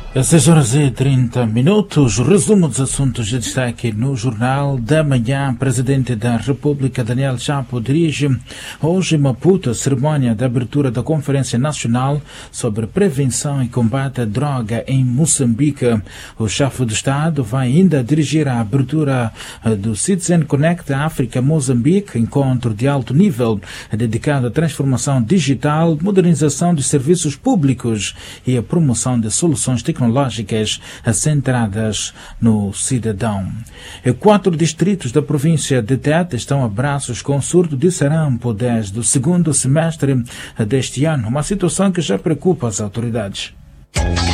Às 6h30, resumo dos assuntos de destaque no Jornal da Manhã. Presidente da República, Daniel Chapo, dirige hoje em Maputo a cerimônia de abertura da Conferência Nacional sobre Prevenção e Combate à Droga em Moçambique. O chefe de Estado vai ainda dirigir a abertura do Citizen Connect África-Moçambique, encontro de alto nível dedicado à transformação digital, modernização dos serviços públicos e a promoção de soluções tecnológicas centradas no cidadão. 4 distritos da província de Tete estão a braços com surto de sarampo desde o segundo semestre deste ano, uma situação que já preocupa as autoridades.